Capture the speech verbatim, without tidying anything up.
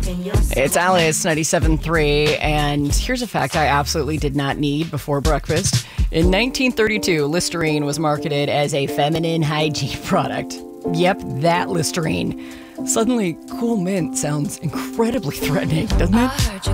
It's Alice, ninety-seven point three, and here's a fact I absolutely did not need before breakfast. In nineteen thirty-two, Listerine was marketed as a feminine hygiene product. Yep, that Listerine. Suddenly, Cool Mint sounds incredibly threatening, doesn't it?